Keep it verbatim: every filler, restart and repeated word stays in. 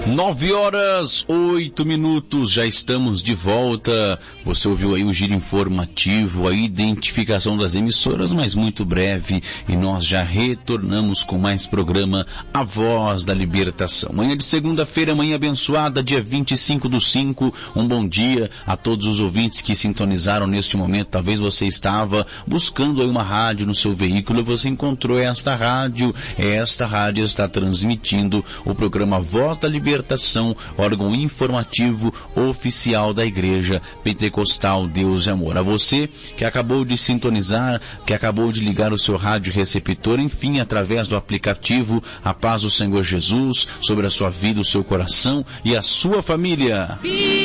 Nove horas, oito minutos, já estamos de volta. Você ouviu aí o giro informativo, a identificação das emissoras, mas muito breve, e nós já retornamos com mais programa A Voz da Libertação. Manhã de segunda-feira, manhã abençoada, dia vinte e cinco do cinco, um bom dia a todos os ouvintes que sintonizaram neste momento. Talvez você estava buscando aí uma rádio no seu veículo e você encontrou esta rádio. Esta rádio está transmitindo o programa Voz da Libertação, órgão informativo oficial da Igreja Pentecostal Deus e Amor. A você que acabou de sintonizar, que acabou de ligar o seu rádio receptor, enfim, através do aplicativo, a paz do Senhor Jesus sobre a sua vida, o seu coração e a sua família.